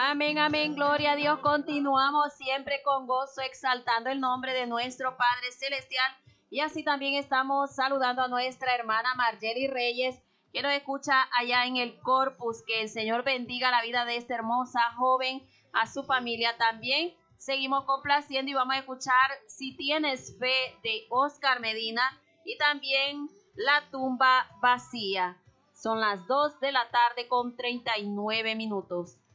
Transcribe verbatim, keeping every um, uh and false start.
Amén, amén, gloria a Dios. Continuamos siempre con gozo, exaltando el nombre de nuestro Padre Celestial. Y así también estamos saludando a nuestra hermana Margely Reyes, que nos escucha allá en el Corpus. Que el Señor bendiga la vida de esta hermosa joven, a su familia también. Seguimos complaciendo y vamos a escuchar Si Tienes Fe de Oscar Medina y también La Tumba Vacía. Son las dos de la tarde con treinta y nueve minutos.